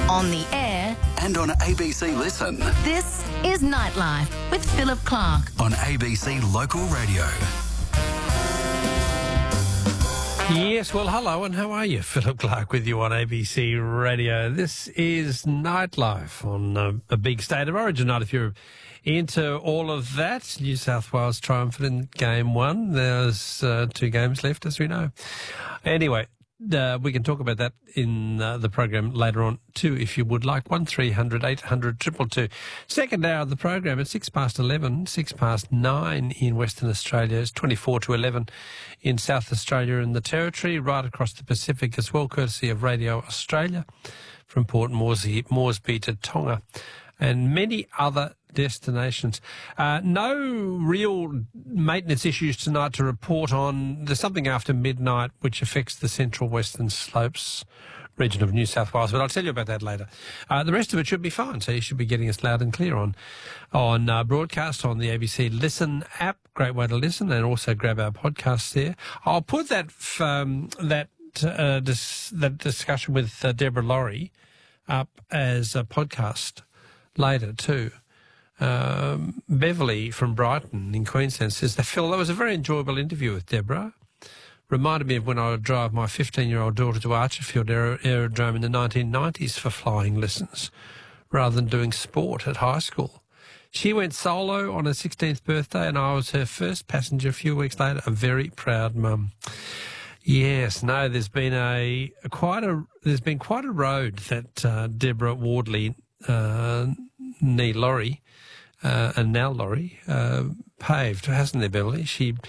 on the air, and on ABC Listen. this is Nightlife with Philip Clark. On ABC Local Radio. Yes, well, hello and how are you? Philip Clark with you on ABC Radio. This is Nightlife on a big State of Origin night. If you're into all of that, New South Wales triumphant in Game 1. There's 2 games left, as we know. Anyway, we can talk about that in the program later on too, if you would like. 1300 800 222. Second hour of the program at 11:06, 9 in Western Australia. It's 24 to 11 in South Australia and the Territory, right across the Pacific as well, courtesy of Radio Australia, from Port Moresby to Tonga, and many other destinations. No real maintenance issues tonight to report on. There's something after midnight which affects the central western slopes region of New South Wales, but I'll tell you about that later. The rest of it should be fine, so you should be getting us loud and clear on broadcast on the ABC Listen app. Great way to listen, and also grab our podcasts there. I'll put that discussion with Deborah Laurie up as a podcast later too. Beverly from Brighton in Queensland says that, Phil, that was a very enjoyable interview with Deborah. Reminded me of when I would drive my 15-year-old daughter to Archerfield Aerodrome in the 1990s for flying lessons rather than doing sport at high school. She went solo on her 16th birthday and I was her first passenger a few weeks later. A very proud mum. Yes, no, there's been quite a road that Deborah Wardley, nee Laurie, and now Laurie, paved, hasn't there, Beverly?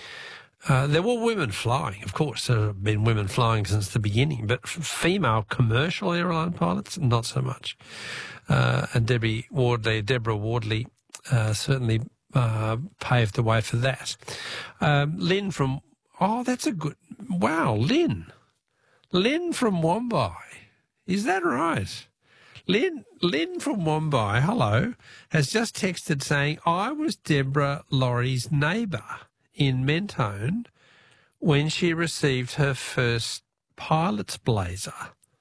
There were women flying, of course. There have been women flying since the beginning, but female commercial airline pilots, not so much. And Deborah Wardley certainly paved the way for that. Lynn from, that's a good, wow, Lynn from Wombai. Is that right? Lynn from Wombai, hello, has just texted saying, I was Deborah Laurie's neighbour in Mentone when she received her first pilot's blazer.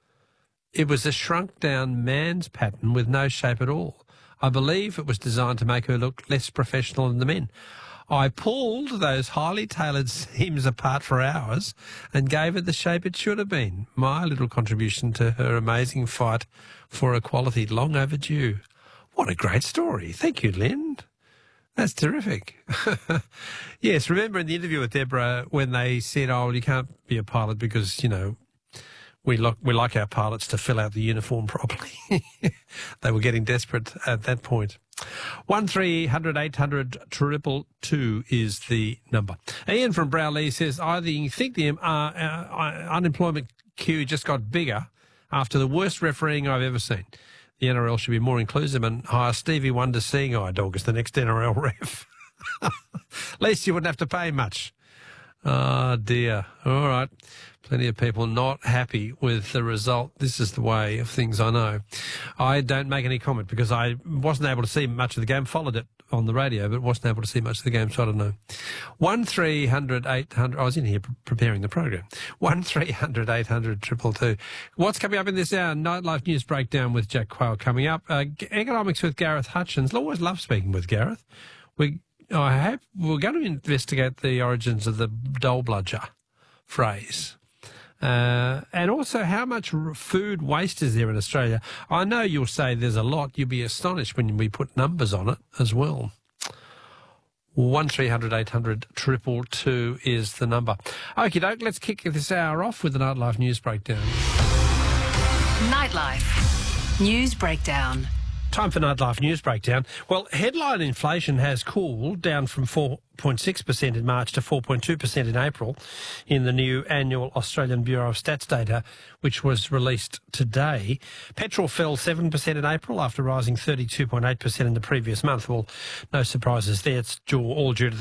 It was a shrunk-down man's pattern with no shape at all. I believe it was designed to make her look less professional than the men. I pulled those highly tailored seams apart for hours and gave it the shape it should have been. My little contribution to her amazing fight for equality, long overdue. What a great story. Thank you, Lynn. That's terrific. Yes, remember in the interview with Deborah when they said, you can't be a pilot because, we like our pilots to fill out the uniform properly. They were getting desperate at that point. 1300 800 222 is the number. Ian from Browley says, I think the unemployment queue just got bigger after the worst refereeing I've ever seen. The NRL should be more inclusive and hire Stevie Wonder Seeing Eye Dog as the next NRL ref. At least you wouldn't have to pay much. Oh, dear. All right. Plenty of people not happy with the result. This is the way of things, I know. I don't make any comment because I wasn't able to see much of the game, followed it on the radio, but wasn't able to see much of the game, so I don't know. 1300 800, I was in here preparing the program. 1300 800 222. What's coming up in this hour? Nightlife News Breakdown with Jack Quayle coming up. Economics with Gareth Hutchins. I always love speaking with Gareth. We're going to investigate the origins of the dole bludger phrase. And also how much food waste is there in Australia. I know you'll say there's a lot. You'll be astonished when we put numbers on it as well. 1300 800 222 is the number. Okie doke, let's kick this hour off with the Nightlife News Breakdown. Nightlife News Breakdown. Time for Nightlife News Breakdown. Well, headline inflation has cooled down from 4.6% in March to 4.2% in April in the new annual Australian Bureau of Stats data, which was released today. Petrol fell 7% in April after rising 32.8% in the previous month. Well, no surprises there. It's all due to the